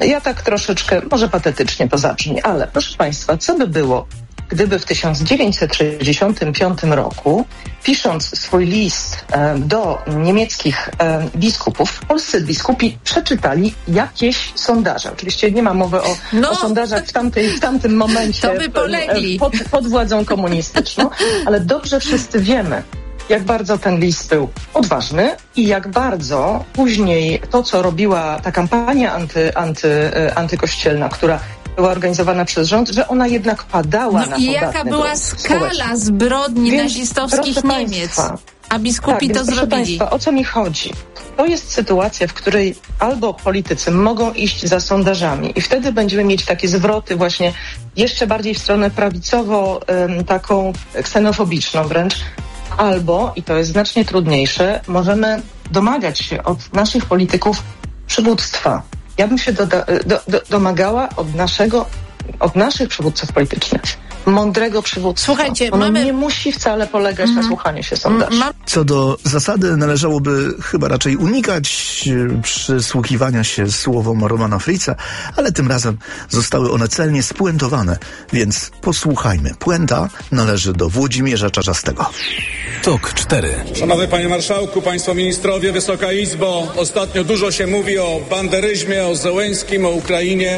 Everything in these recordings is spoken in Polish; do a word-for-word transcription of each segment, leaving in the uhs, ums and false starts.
Ja tak troszeczkę, może patetycznie to zabrzmi, ale proszę Państwa, co by było, gdyby w tysiąc dziewięćset sześćdziesiątym piątym roku, pisząc swój list e, do niemieckich e, biskupów, polscy biskupi przeczytali jakieś sondaże. Oczywiście nie ma mowy o, no. o sondażach w, tamtej, w tamtym momencie to by polegli. pod, pod władzą komunistyczną, ale dobrze wszyscy wiemy, jak bardzo ten list był odważny i jak bardzo później to, co robiła ta kampania anty, anty, antykościelna, która była organizowana przez rząd, że ona jednak padała no na i jaka była skala zbrodni więc, nazistowskich Niemiec, państwa, a biskupi tak, to więc, zrobili. Proszę Państwa, o co mi chodzi? To jest sytuacja, w której albo politycy mogą iść za sondażami i wtedy będziemy mieć takie zwroty właśnie jeszcze bardziej w stronę prawicowo, um, taką ksenofobiczną wręcz, albo, i to jest znacznie trudniejsze, możemy domagać się od naszych polityków przywództwa. Ja bym się doda, do, do, domagała od naszego, od naszych przywódców politycznych mądrego przywództwa. Słuchajcie, ono mamy... nie musi wcale polegać mm. na słuchaniu się sondaży. Ma... Co do zasady należałoby chyba raczej unikać przysłuchiwania się słowom Romana Fritza, ale tym razem zostały one celnie spuentowane, więc posłuchajmy. Puenta należy do Włodzimierza Czarzastego. Tok cztery. Szanowny Panie Marszałku, Państwo Ministrowie, Wysoka Izbo, ostatnio dużo się mówi o banderyzmie, o Zełenskim, o Ukrainie.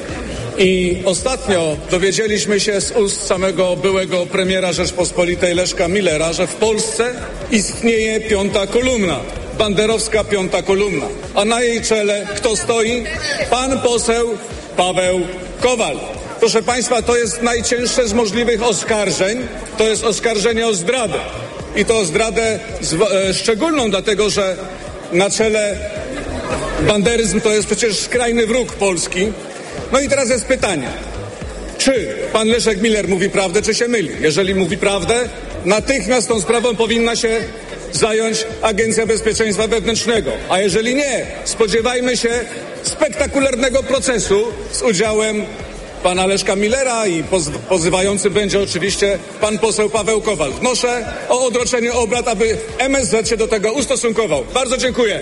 I ostatnio dowiedzieliśmy się z ust samego byłego premiera Rzeczpospolitej Leszka Millera, że w Polsce istnieje piąta kolumna, banderowska piąta kolumna. A na jej czele kto stoi? Pan poseł Paweł Kowal. Proszę Państwa, to jest najcięższe z możliwych oskarżeń. To jest oskarżenie o zdradę. I to o zdradę zw- e, szczególną, dlatego że na czele banderyzm to jest przecież skrajny wróg Polski. No i teraz jest pytanie, czy pan Leszek Miller mówi prawdę, czy się myli? Jeżeli mówi prawdę, natychmiast tą sprawą powinna się zająć Agencja Bezpieczeństwa Wewnętrznego. A jeżeli nie, spodziewajmy się spektakularnego procesu z udziałem pana Leszka Millera i poz- pozywający będzie oczywiście pan poseł Paweł Kowal. Wnoszę o odroczenie obrad, aby M S Z się do tego ustosunkował. Bardzo dziękuję.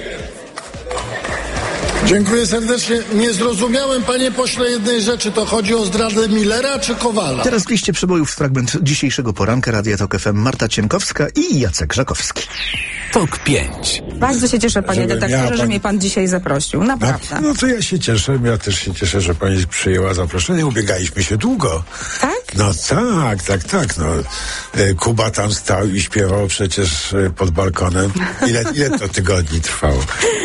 Dziękuję serdecznie. Nie zrozumiałem, panie pośle, jednej rzeczy. To chodzi o zdradę Millera czy Kowala? Teraz w liście przebojów fragment dzisiejszego poranka Radia Tok F M. Marta Cienkowska i Jacek Żakowski. Tok pięć. Bardzo się cieszę, panie Żeby redaktorze, miała że pani... mnie pan dzisiaj zaprosił. Naprawdę. No, no to ja się cieszę. Ja też się cieszę, że pani przyjęła zaproszenie. Ubiegaliśmy się długo. Tak? No tak, tak, tak. No. Kuba tam stał i śpiewał przecież pod balkonem. Ile, ile to tygodni trwało?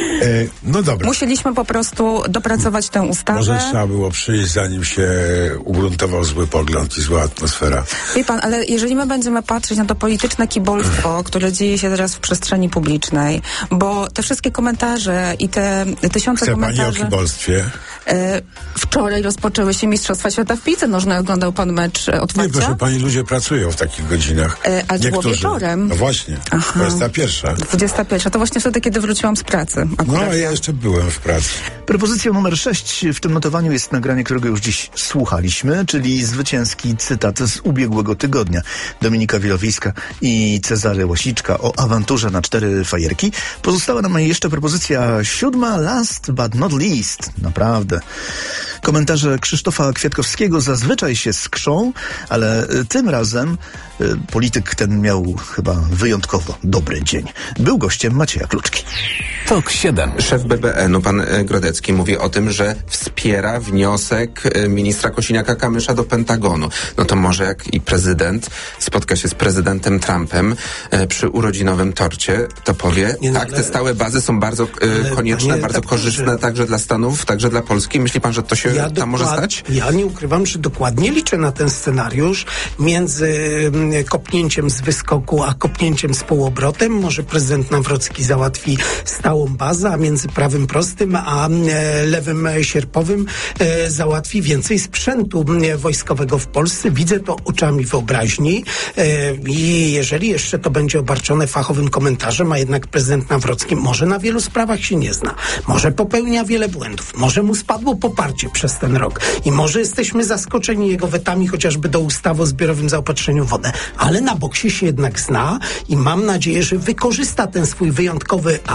No dobra. Musieliśmy po prostu dopracować tę ustawę. Może trzeba było przyjść, zanim się ugruntował zły pogląd i zła atmosfera. Wie pan, ale jeżeli my będziemy patrzeć na to polityczne kibolstwo, które dzieje się teraz w przestrzeni publicznej, bo te wszystkie komentarze i te tysiące Chce komentarzy... pani o kibolstwie? E, wczoraj rozpoczęły się Mistrzostwa Świata w piłce nożnej. Oglądał pan mecz e, otwarcia? Nie, proszę pani, ludzie pracują w takich godzinach. E, ale to było wieczorem. No właśnie, Aha. dwudziesta pierwsza. dwudziesta pierwsza. To właśnie wtedy, kiedy wróciłam z pracy. No, a ja jeszcze byłem w pracy. Propozycją numer sześć w tym notowaniu jest nagranie, którego już dziś słuchaliśmy, czyli zwycięski cytat z ubiegłego tygodnia Dominika Wielowiejska i Cezary Łasiczka o awanturze na cztery fajerki. Pozostała nam jeszcze propozycja siódma, last but not least. Naprawdę. Komentarze Krzysztofa Kwiatkowskiego zazwyczaj się skrzą, ale tym razem y, polityk ten miał chyba wyjątkowo dobry dzień. Był gościem Macieja Kluczki. Tok siedem. Szef B B N-u, pan Grodecki, mówi o tym, że wspiera wniosek ministra Kosiniaka-Kamysza do Pentagonu. No to może jak i prezydent spotka się z prezydentem Trumpem e, przy urodzinowym torcie, to powie, nie, no, tak, ale, te stałe bazy są bardzo e, konieczne, panie, bardzo tak, korzystne że... także dla Stanów, także dla Polski. Myśli pan, że to się ja tam dokład... może stać? Ja nie ukrywam, że dokładnie liczę na ten scenariusz. Między mm, kopnięciem z wyskoku a kopnięciem z półobrotem może prezydent Nawrocki załatwi stałą bazę, a między prawym prostym a e, lewym sierpowym e, załatwi więcej sprzętu e, wojskowego w Polsce. Widzę to oczami wyobraźni e, i jeżeli jeszcze to będzie obarczone fachowym komentarzem, a jednak prezydent Nawrocki może na wielu sprawach się nie zna, może popełnia wiele błędów, może mu spadło poparcie przez ten rok i może jesteśmy zaskoczeni jego wetami chociażby do ustawy o zbiorowym zaopatrzeniu w wodę, ale na boksie się jednak zna i mam nadzieję, że wykorzysta ten swój wyjątkowy atut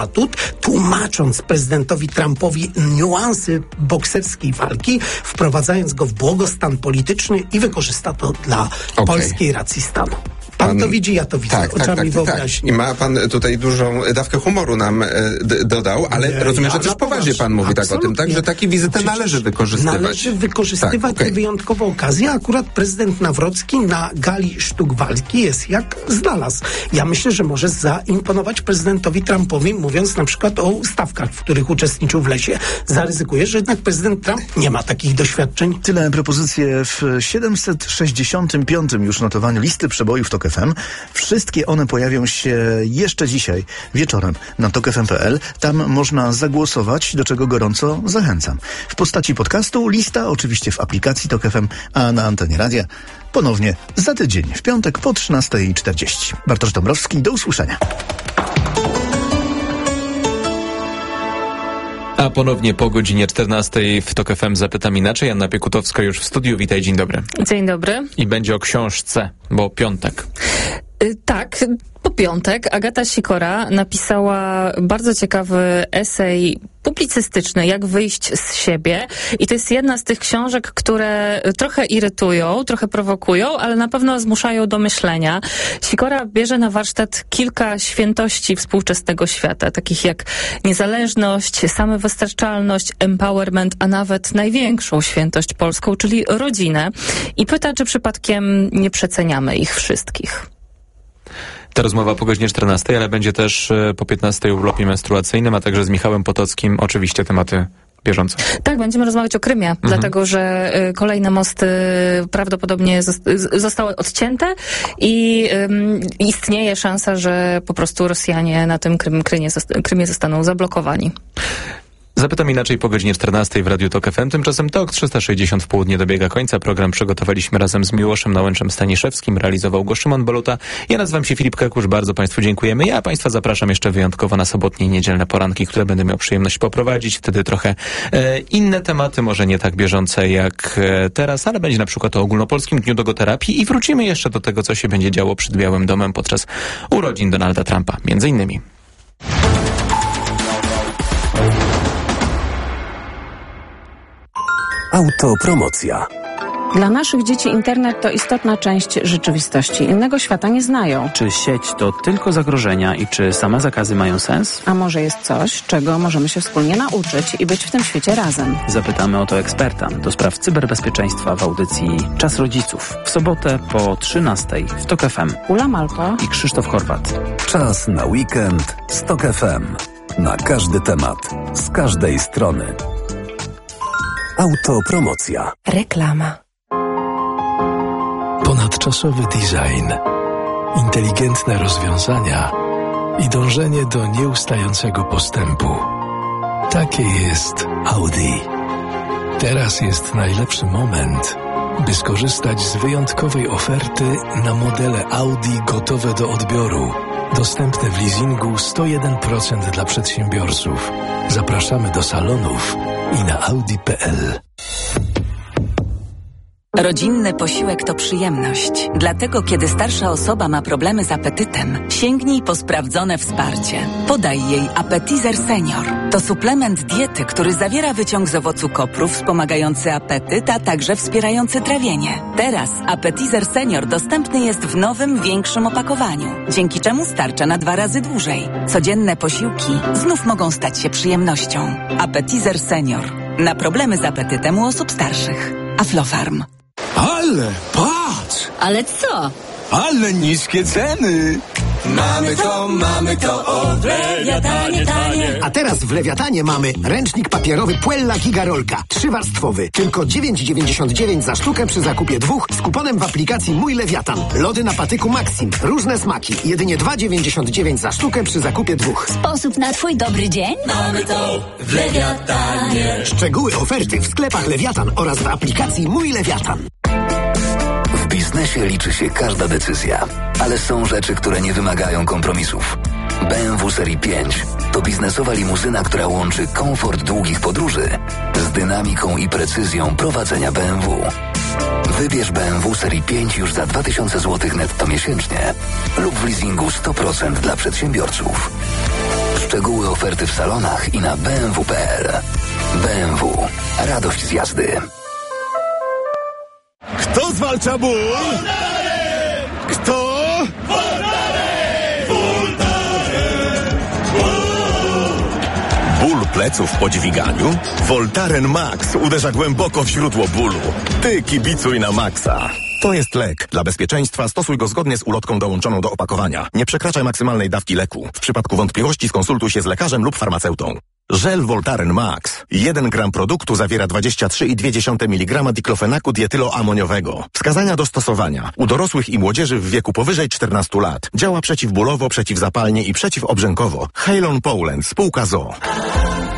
tłumacząc prezydentowi Trumpowi niuansy bokserskiej walki, wprowadzając go w błogostan polityczny i wykorzysta to dla okay. polskiej racji stanu. Pan, pan to widzi, ja to widzę. Tak, oczami tak, tak, wyobraźni. Tak. I ma pan tutaj dużą dawkę humoru nam d- dodał, ale nie, rozumiem, ja że też poważnie pan mówi tak o tym, tak, że takie wizyty należy wykorzystywać. Należy wykorzystywać tak, okay. te wyjątkowe okazje, a akurat prezydent Nawrocki na gali sztuk walki jest jak znalazł. Ja myślę, że może zaimponować prezydentowi Trumpowi, mówiąc na przykład o stawkach, w których uczestniczył w lesie. Zaryzykuje, że jednak prezydent Trump nie ma takich doświadczeń. Tyle propozycje w siedemset sześćdziesiątym piątym już notowaniu listy przebojów Tok F M. Wszystkie one pojawią się jeszcze dzisiaj wieczorem na tok f m kropka p l. Tam można zagłosować, do czego gorąco zachęcam. W postaci podcastu, lista oczywiście w aplikacji Tok F M, a na antenie radia ponownie za tydzień, w piątek po trzynastej czterdzieści. Bartosz Dąbrowski, do usłyszenia. A ponownie po godzinie czternastej w Tok F M Zapytam Inaczej. Anna Piekutowska już w studiu. Witaj, dzień dobry. Dzień dobry. I będzie o książce, bo piątek. Y, tak, po piątek Agata Sikora napisała bardzo ciekawy esej publicystyczny, jak wyjść z siebie. I to jest jedna z tych książek, które trochę irytują, trochę prowokują, ale na pewno zmuszają do myślenia. Sikora bierze na warsztat kilka świętości współczesnego świata, takich jak niezależność, samowystarczalność, empowerment, a nawet największą świętość polską, czyli rodzinę. I pyta, czy przypadkiem nie przeceniamy ich wszystkich. Ta rozmowa po godzinie czternastej, ale będzie też po piętnastej urlopie menstruacyjnym, a także z Michałem Potockim oczywiście tematy bieżące. Tak, będziemy rozmawiać o Krymie, mhm. dlatego że y, kolejne mosty prawdopodobnie zost- zostały odcięte i y, istnieje szansa, że po prostu Rosjanie na tym Krym, Krymie, zost- Krymie zostaną zablokowani. Zapytam Inaczej po godzinie czternastej w Radiu Tok F M. Tymczasem Tok trzysta sześćdziesiąt w południe dobiega końca. Program przygotowaliśmy razem z Miłoszem Nałęczem-Staniszewskim. Realizował go Szymon Boluta. Ja nazywam się Filip Kakusz. Bardzo Państwu dziękujemy. Ja Państwa zapraszam jeszcze wyjątkowo na sobotnie i niedzielne poranki, które będę miał przyjemność poprowadzić. Wtedy trochę e, inne tematy, może nie tak bieżące jak e, teraz, ale będzie na przykład o ogólnopolskim dniu dogoterapii i wrócimy jeszcze do tego, co się będzie działo przed Białym Domem podczas urodzin Donalda Trumpa. Między innymi. Autopromocja. Dla naszych dzieci internet to istotna część rzeczywistości. Innego świata nie znają. Czy sieć to tylko zagrożenia i czy same zakazy mają sens? A może jest coś, czego możemy się wspólnie nauczyć i być w tym świecie razem? Zapytamy o to eksperta do spraw cyberbezpieczeństwa w audycji Czas Rodziców. W sobotę po trzynastej w Tok F M. Ula Malko i Krzysztof Horwat. Czas na weekend z Tok F M. Na każdy temat, z każdej strony. Autopromocja. Reklama. Ponadczasowy design, inteligentne rozwiązania i dążenie do nieustającego postępu. Takie jest Audi. Teraz jest najlepszy moment, by skorzystać z wyjątkowej oferty na modele Audi gotowe do odbioru. Dostępne w leasingu sto jeden procent dla przedsiębiorców. Zapraszamy do salonów i na audi kropka p l. Rodzinny posiłek to przyjemność. Dlatego, kiedy starsza osoba ma problemy z apetytem, sięgnij po sprawdzone wsparcie. Podaj jej Appetizer Senior. To suplement diety, który zawiera wyciąg z owocu kopru wspomagający apetyt, a także wspierający trawienie. Teraz Appetizer Senior dostępny jest w nowym, większym opakowaniu, dzięki czemu starcza na dwa razy dłużej. Codzienne posiłki znów mogą stać się przyjemnością. Appetizer Senior. Na problemy z apetytem u osób starszych. Aflofarm. Ale patrz! Ale co? Ale niskie ceny! Mamy to, mamy to, o, w Lewiatanie tanie. A teraz w Lewiatanie mamy ręcznik papierowy Puella Gigarolka, trzywarstwowy. Tylko dziewięć dziewięćdziesiąt dziewięć za sztukę przy zakupie dwóch z kuponem w aplikacji Mój Lewiatan. Lody na patyku Maxim, różne smaki. Jedynie dwa dziewięćdziesiąt dziewięć za sztukę przy zakupie dwóch. Sposób na twój dobry dzień? Mamy to w Lewiatanie. Szczegóły oferty w sklepach Lewiatan oraz w aplikacji Mój Lewiatan. W biznesie liczy się każda decyzja, ale są rzeczy, które nie wymagają kompromisów. B M W Serii pięć to biznesowa limuzyna, która łączy komfort długich podróży z dynamiką i precyzją prowadzenia B M W. Wybierz B M W Serii pięć już za dwa tysiące złotych netto miesięcznie lub w leasingu sto procent dla przedsiębiorców. Szczegóły oferty w salonach i na b m w kropka p l. B M W. Radość z jazdy. Kto zwalcza ból? Kto? Ból pleców po dźwiganiu? Voltaren Max uderza głęboko w źródło bólu. Ty kibicuj na Maxa. To jest lek. Dla bezpieczeństwa stosuj go zgodnie z ulotką dołączoną do opakowania. Nie przekraczaj maksymalnej dawki leku. W przypadku wątpliwości skonsultuj się z lekarzem lub farmaceutą. Żel Voltaren Max. jeden gram produktu zawiera dwadzieścia trzy przecinek dwa miligrama diklofenaku dietyloamoniowego. Wskazania do stosowania. U dorosłych i młodzieży w wieku powyżej czternastu lat. Działa przeciwbólowo, przeciwzapalnie i przeciwobrzękowo. Halon Poland. Spółka z o o.